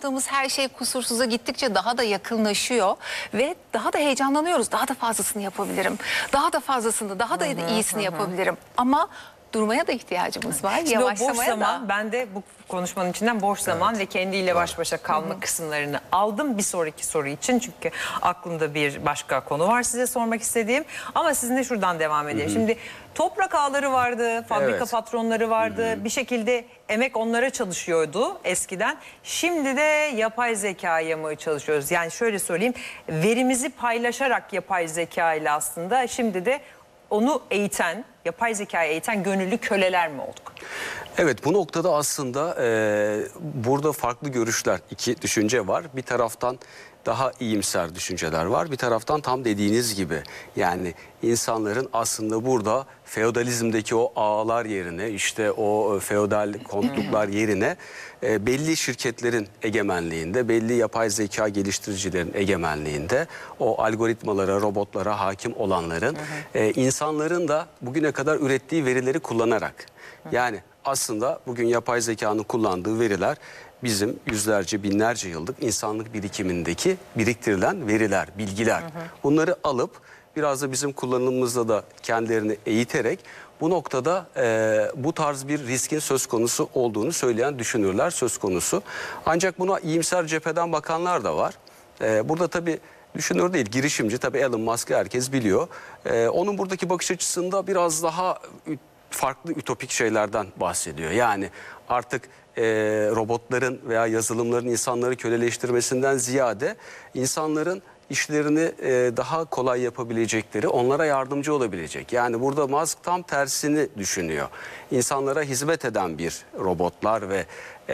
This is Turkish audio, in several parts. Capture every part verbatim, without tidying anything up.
yaptığımız her şey kusursuza gittikçe daha da yakınlaşıyor ve daha da heyecanlanıyoruz. Daha da fazlasını yapabilirim. Daha da fazlasını, daha da iyisini yapabilirim. Ama durmaya da ihtiyacımız var. Şimdi Yavaşlamaya o boş zaman, da. ben de bu konuşmanın içinden boş zaman ve kendiyle baş başa kalma kısımlarını aldım bir sonraki soru için. Çünkü aklımda bir başka konu var size sormak istediğim. Ama sizinle şuradan devam edelim. Şimdi toprak ağları vardı, fabrika Evet. patronları vardı. Bir şekilde emek onlara çalışıyordu eskiden. Şimdi de yapay zekaya mı çalışıyoruz? Yani şöyle söyleyeyim, verimizi paylaşarak yapay zeka ile aslında şimdi de onu eğiten, yapay zekayı eğiten gönüllü köleler mi olduk? Evet, bu noktada aslında e, burada farklı görüşler, iki düşünce var. Bir taraftan daha iyimser düşünceler var. Bir taraftan tam dediğiniz gibi yani insanların aslında burada feodalizmdeki o ağalar yerine, işte o feodal kontluklar yerine e, belli şirketlerin egemenliğinde, belli yapay zeka geliştiricilerin egemenliğinde o algoritmalara, robotlara hakim olanların, e, insanların da bugüne kadar ürettiği verileri kullanarak, yani aslında bugün yapay zekanın kullandığı veriler bizim yüzlerce, binlerce yıllık insanlık birikimindeki biriktirilen veriler, bilgiler. Hı hı. Bunları alıp biraz da bizim kullanımımızda da kendilerini eğiterek bu noktada e, bu tarz bir riskin söz konusu olduğunu söyleyen düşünürler söz konusu. Ancak buna iyimser cepheden bakanlar da var. E, burada tabii düşünür değil, girişimci, tabii Elon Musk'ı herkes biliyor. E, onun buradaki bakış açısında biraz daha farklı ütopik şeylerden bahsediyor. Yani artık e, robotların veya yazılımların insanları köleleştirmesinden ziyade insanların işlerini e, daha kolay yapabilecekleri, onlara yardımcı olabilecek. Yani burada Musk tam tersini düşünüyor. İnsanlara hizmet eden bir robotlar ve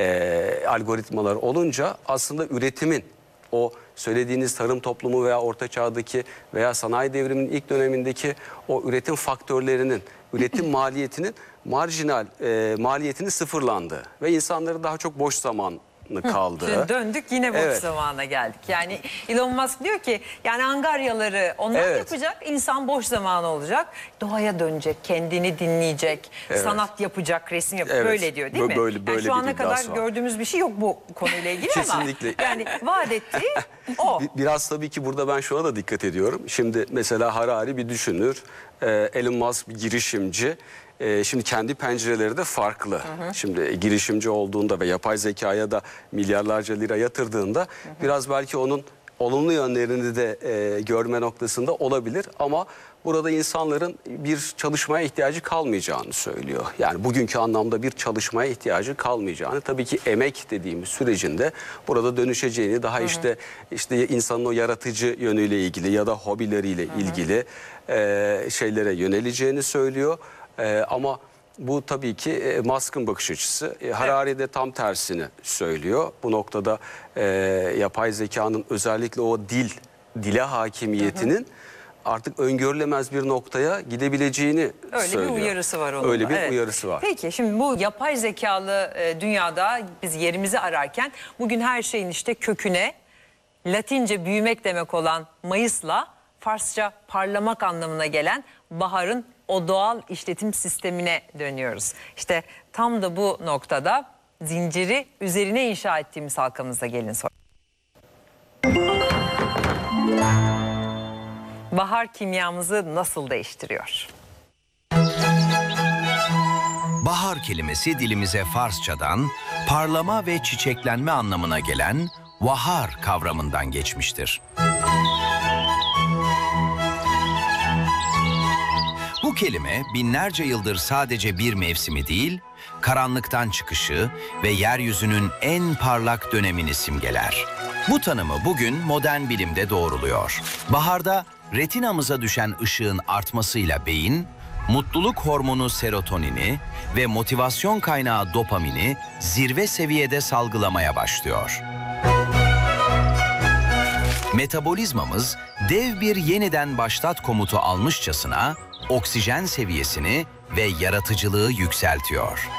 e, algoritmalar olunca aslında üretimin, o söylediğiniz tarım toplumu veya orta çağdaki veya sanayi devriminin ilk dönemindeki o üretim faktörlerinin, üretim maliyetinin marjinal e, maliyetinin sıfırlandığı ve insanların daha çok boş zaman kaldı. Şimdi döndük yine boş Evet. zamana geldik. Yani Elon Musk diyor ki yani angaryaları onlar Evet. yapacak, insan boş zamanı olacak. Doğaya dönecek, kendini dinleyecek, Evet. sanat yapacak, resim yapacak. Evet. Böyle diyor değil mi? Böyle- Yani böyle şu bir ana kadar iddiası var. gördüğümüz bir şey yok bu konuyla ilgili ama Kesinlikle. yani vaat ettiği o. Bir- Biraz tabii ki burada ben şuna da dikkat ediyorum. Şimdi mesela Harari bir düşünür, e, Elon Musk bir girişimci. E, şimdi kendi pencereleri de farklı. Hı hı. Şimdi girişimci olduğunda ve yapay zekaya da milyarlarca lira yatırdığında hı hı. biraz belki onun olumlu yönlerini de e, görme noktasında olabilir. Ama burada insanların bir çalışmaya ihtiyacı kalmayacağını söylüyor. Yani bugünkü anlamda bir çalışmaya ihtiyacı kalmayacağını, tabii ki emek dediğimiz sürecinde burada dönüşeceğini, daha hı hı. işte işte insanın o yaratıcı yönüyle ilgili ya da hobileriyle hı hı. ilgili e, şeylere yöneleceğini söylüyor. Ee, ama bu tabii ki e, Musk'ın bakış açısı. E, Harari de tam tersini söylüyor. Bu noktada e, yapay zekanın özellikle o dil, dile hakimiyetinin hı hı. artık öngörülemez bir noktaya gidebileceğini Öyle söylüyor. bir uyarısı var onun. Öyle bir evet. uyarısı var. Peki şimdi bu yapay zekalı e, dünyada biz yerimizi ararken bugün her şeyin işte köküne Latince büyümek demek olan Mayıs'la Farsça parlamak anlamına gelen baharın o doğal işletim sistemine dönüyoruz. İşte tam da bu noktada zinciri üzerine inşa ettiğimiz halkamızda gelin sor. Bahar kimyamızı nasıl değiştiriyor? Bahar kelimesi dilimize Farsçadan parlama ve çiçeklenme anlamına gelen vahar kavramından geçmiştir. Bu kelime binlerce yıldır sadece bir mevsimi değil, karanlıktan çıkışı ve yeryüzünün en parlak dönemini simgeler. Bu tanımı bugün modern bilimde doğruluyor. Baharda retinamıza düşen ışığın artmasıyla beyin, mutluluk hormonu serotonini ve motivasyon kaynağı dopamini zirve seviyede salgılamaya başlıyor. Metabolizmamız dev bir yeniden başlat komutu almışçasına oksijen seviyesini ve yaratıcılığı yükseltiyor.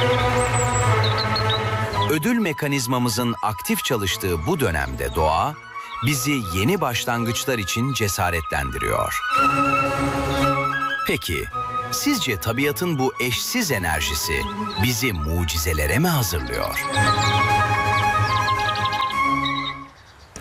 Ödül mekanizmamızın aktif çalıştığı bu dönemde doğa bizi yeni başlangıçlar için cesaretlendiriyor. Peki, sizce tabiatın bu eşsiz enerjisi bizi mucizelere mi hazırlıyor?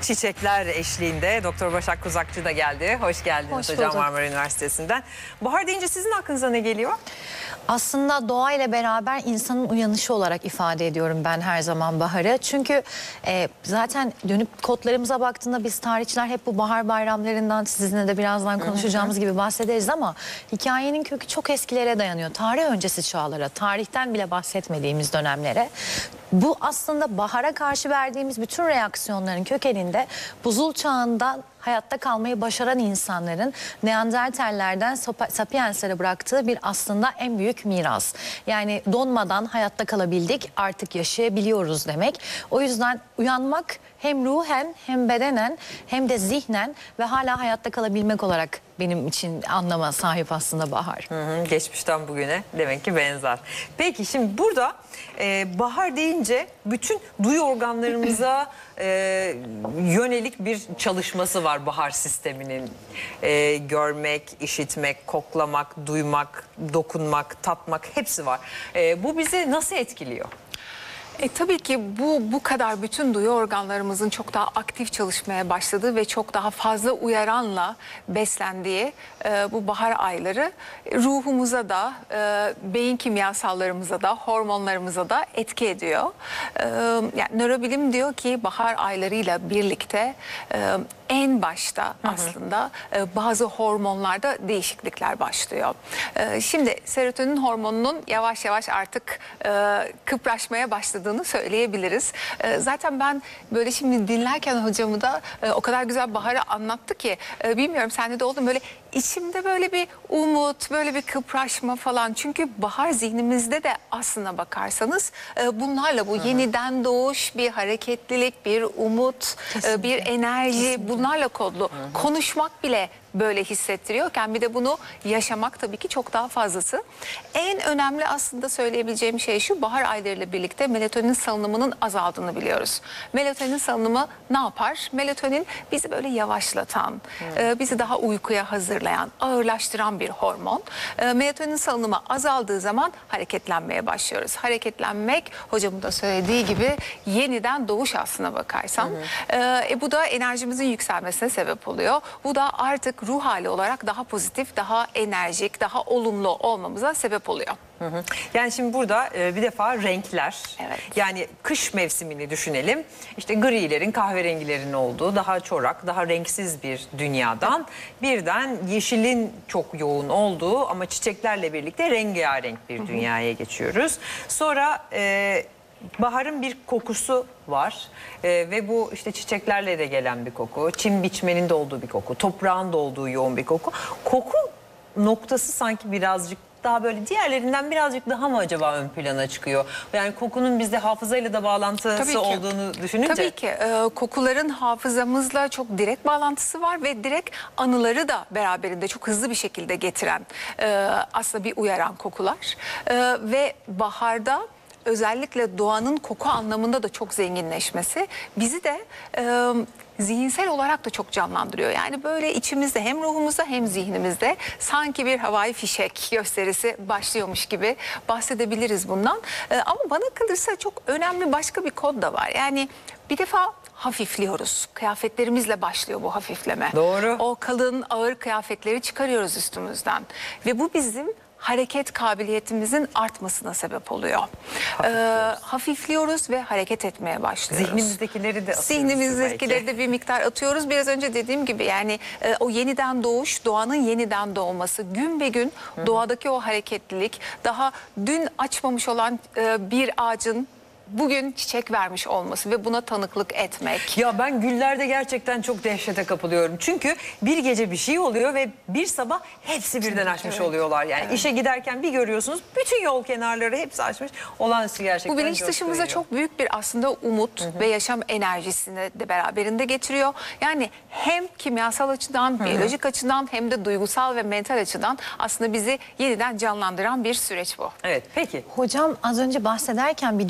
çiçekler eşliğinde Doktor Başak Kuzakçı da geldi. Hoş geldiniz Hoş hocam bulduk. Marmara Üniversitesi'nden. Bahar deyince sizin aklınıza ne geliyor? Aslında doğayla beraber insanın uyanışı olarak ifade ediyorum ben her zaman baharı. Çünkü e, zaten dönüp kodlarımıza baktığında biz tarihçiler hep bu bahar bayramlarından sizinle de birazdan konuşacağımız gibi bahsederiz ama hikayenin kökü çok eskilere dayanıyor. Tarih öncesi çağlara, tarihten bile bahsetmediğimiz dönemlere. Bu aslında bahara karşı verdiğimiz bütün reaksiyonların kökeninde buzul çağından hayatta kalmayı başaran insanların Neandertallerden Sapienslere bıraktığı bir aslında en büyük miras. Yani donmadan hayatta kalabildik, artık yaşayabiliyoruz demek. O yüzden uyanmak hem ruhen hem bedenen hem de zihnen ve hala hayatta kalabilmek olarak benim için anlama sahip aslında bahar. Hı hı, geçmişten bugüne demek ki benzer. Peki şimdi burada e, bahar deyince bütün duyu organlarımıza e, yönelik bir çalışması var bahar sisteminin. E, görmek, işitmek, koklamak, duymak, dokunmak, tatmak hepsi var. E, bu bizi nasıl etkiliyor? E, tabii ki bu bu kadar bütün duyu organlarımızın çok daha aktif çalışmaya başladığı ve çok daha fazla uyaranla beslendiği e, bu bahar ayları ruhumuza da, e, beyin kimyasallarımıza da, hormonlarımıza da etki ediyor. E, yani nörobilim diyor ki bahar aylarıyla birlikte e, en başta aslında e, bazı hormonlarda değişiklikler başlıyor. E, şimdi serotonin hormonunun yavaş yavaş artık e, kıpraşmaya başladığını söyleyebiliriz. E, zaten ben böyle şimdi dinlerken hocamı da e, o kadar güzel baharı anlattı ki e, bilmiyorum sende de oldu mu, böyle içimde böyle bir umut, böyle bir kıpraşma falan. Çünkü bahar zihnimizde de aslına bakarsanız e, bunlarla bu yeniden doğuş, bir hareketlilik, bir umut, e, bir enerji, bunlarla kodlu. Konuşmak bile böyle hissettiriyorken bir de bunu yaşamak tabii ki çok daha fazlası. En önemli aslında söyleyebileceğim şey şu: bahar aylarıyla birlikte melatonin salınımının azaldığını biliyoruz. Melatonin salınımı ne yapar? Melatonin bizi böyle yavaşlatan, e, bizi daha uykuya hazırlayan, ağırlaştıran bir hormon. E, melatonin salınımı azaldığı zaman hareketlenmeye başlıyoruz. Hareketlenmek, hocamın da söylediği gibi, yeniden doğuş aslına bakarsan. E, e, bu da enerjimizin yükselmesine sebep oluyor. Bu da artık ruh hali olarak daha pozitif, daha enerjik, daha olumlu olmamıza sebep oluyor. Hı hı. Yani şimdi burada e, bir defa renkler, Evet. yani kış mevsimini düşünelim. İşte grilerin, kahverengilerin olduğu daha çorak, daha renksiz bir dünyadan birden yeşilin çok yoğun olduğu ama çiçeklerle birlikte rengarenk bir dünyaya geçiyoruz. Sonra e, baharın bir kokusu var ee, ve bu işte çiçeklerle de gelen bir koku, çim biçmenin de olduğu bir koku, toprağın da olduğu yoğun bir koku. Koku noktası sanki birazcık daha böyle diğerlerinden birazcık daha mı acaba ön plana çıkıyor? Yani kokunun bizde hafızayla da bağlantısı Tabii ki. olduğunu düşününce. Tabii ki e, kokuların hafızamızla çok direkt bağlantısı var ve direkt anıları da beraberinde çok hızlı bir şekilde getiren e, aslında bir uyaran kokular. E, ve baharda özellikle doğanın koku anlamında da çok zenginleşmesi bizi de e, zihinsel olarak da çok canlandırıyor. Yani böyle içimizde hem ruhumuzda hem zihnimizde sanki bir havai fişek gösterisi başlıyormuş gibi bahsedebiliriz bundan. E, ama bana kalırsa çok önemli başka bir kod da var. Yani bir defa hafifliyoruz. Kıyafetlerimizle başlıyor bu hafifleme. Doğru. O kalın ağır kıyafetleri çıkarıyoruz üstümüzden ve bu bizim hareket kabiliyetimizin artmasına sebep oluyor. Hafifliyoruz, ee, hafifliyoruz ve hareket etmeye başlıyoruz. Zihnimizdekileri de atıyoruz. Zihnimizdekileri de bir miktar atıyoruz. Biraz önce dediğim gibi yani e, o yeniden doğuş, doğanın yeniden doğması, gün be gün Hı. doğadaki o hareketlilik, daha dün açmamış olan e, bir ağacın bugün çiçek vermiş olması ve buna tanıklık etmek. Ya ben güllerde gerçekten çok dehşete kapılıyorum. Çünkü bir gece bir şey oluyor ve bir sabah hepsi birden açmış evet. oluyorlar. Yani evet. işe giderken bir görüyorsunuz bütün yol kenarları hepsi açmış. Olağanüstü gerçekten. Bu bilinç dışımıza çok büyük bir aslında umut hı hı. ve yaşam enerjisini de beraberinde getiriyor. Yani hem kimyasal açıdan, hı hı. biyolojik açıdan hem de duygusal ve mental açıdan aslında bizi yeniden canlandıran bir süreç bu. Evet, peki. Hocam az önce bahsederken bir düşündüm de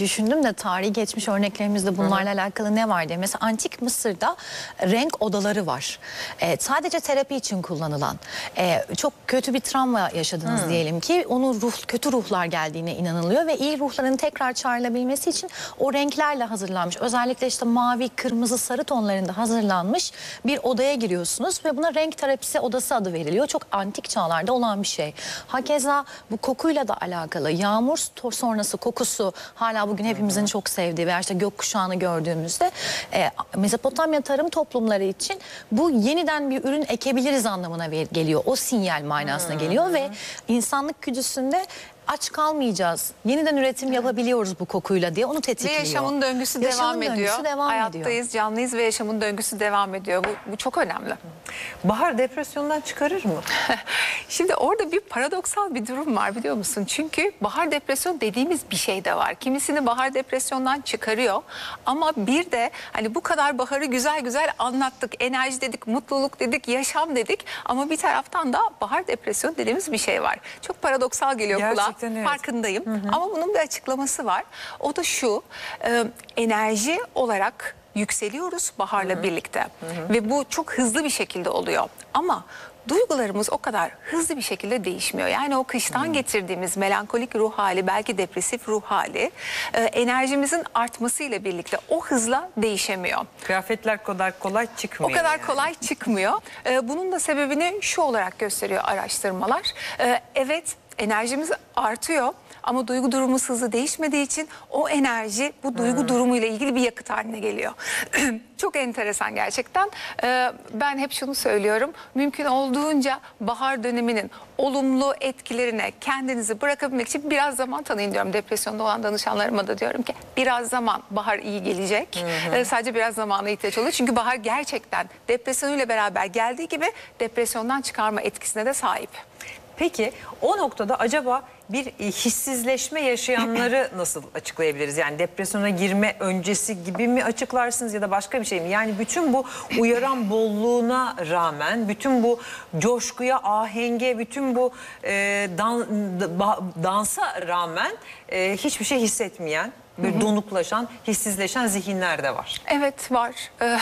da tarihi geçmiş örneklerimizde bunlarla alakalı ne var diye. Mesela Antik Mısır'da renk odaları var. Ee, sadece terapi için kullanılan. Ee, çok kötü bir travma yaşadınız diyelim ki, onun ruh, kötü ruhlar geldiğine inanılıyor ve iyi ruhların tekrar çağrılabilmesi için o renklerle hazırlanmış. Özellikle işte mavi, kırmızı, sarı tonlarında hazırlanmış bir odaya giriyorsunuz ve buna renk terapisi odası adı veriliyor. Çok antik çağlarda olan bir şey. Hakeza bu kokuyla da alakalı. Yağmur sonrası kokusu hala bugün hepimizin çok sevdiği veya işte gökkuşağını gördüğümüzde e, Mezopotamya tarım toplumları için bu yeniden bir ürün ekebiliriz anlamına ver- geliyor. O sinyal manasına geliyor ve insanlık güdüsünde aç kalmayacağız. Yeniden üretim yapabiliyoruz bu kokuyla diye onu Ve tetikliyor. yaşamın döngüsü Yaşamın devam ediyor. döngüsü devam Hayattayız, ediyor. canlıyız ve yaşamın döngüsü devam ediyor. Bu, bu çok önemli. Bahar depresyondan çıkarır mı? Şimdi orada bir paradoksal bir durum var, biliyor musun? Çünkü bahar depresyon dediğimiz bir şey de var. Kimisini bahar depresyondan çıkarıyor. Ama bir de hani bu kadar baharı güzel güzel anlattık. Enerji dedik, mutluluk dedik, yaşam dedik. Ama bir taraftan da bahar depresyon dediğimiz bir şey var. Çok paradoksal geliyor kulağa. Gerçekten evet. Farkındayım. Ama bunun bir açıklaması var. O da şu: e, enerji olarak yükseliyoruz baharla birlikte. Ve bu çok hızlı bir şekilde oluyor. Ama duygularımız o kadar hızlı bir şekilde değişmiyor. Yani o kıştan getirdiğimiz melankolik ruh hali, belki depresif ruh hali e, enerjimizin artmasıyla birlikte o hızla değişemiyor. Kıyafetler kadar kolay çıkmıyor. O kadar yani. kolay çıkmıyor. Ee, bunun da sebebini şu olarak gösteriyor araştırmalar. Ee, evet, enerjimiz artıyor ama duygu durumumuz hızlı değişmediği için o enerji bu duygu durumuyla ilgili bir yakıt haline geliyor. Çok enteresan gerçekten. Ee, ben hep şunu söylüyorum. Mümkün olduğunca bahar döneminin olumlu etkilerine kendinizi bırakabilmek için biraz zaman tanıyın diyorum. Depresyonda olan danışanlarıma da diyorum ki biraz zaman, bahar iyi gelecek. Ee, sadece biraz zamana ihtiyaç oluyor. Çünkü bahar gerçekten depresyonuyla beraber geldiği gibi depresyondan çıkarma etkisine de sahip. Peki o noktada acaba bir e, hissizleşme yaşayanları nasıl açıklayabiliriz? Yani depresyona girme öncesi gibi mi açıklarsınız ya da başka bir şey mi? Yani bütün bu uyaran bolluğuna rağmen, bütün bu coşkuya, ahenge, bütün bu e, dan, da- dansa rağmen e, hiçbir şey hissetmeyen, böyle donuklaşan, hissizleşen zihinler de var. Evet, var. Ee,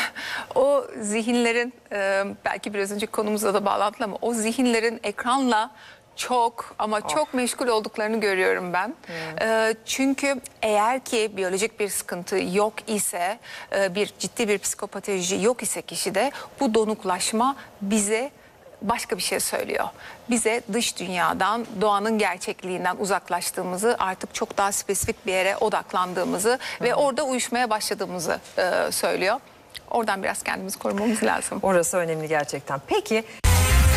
o zihinlerin e, belki biraz önce konumuzla da bağlantılı ama o zihinlerin ekranla çok ama çok meşgul olduklarını görüyorum ben. Ee, çünkü eğer ki biyolojik bir sıkıntı yok ise, e, bir ciddi bir psikopatoloji yok ise kişide, bu donuklaşma bize başka bir şey söylüyor. Bize dış dünyadan, doğanın gerçekliğinden uzaklaştığımızı, artık çok daha spesifik bir yere odaklandığımızı ve orada uyuşmaya başladığımızı e, söylüyor. Oradan biraz kendimizi korumamız lazım. Orası önemli gerçekten. Peki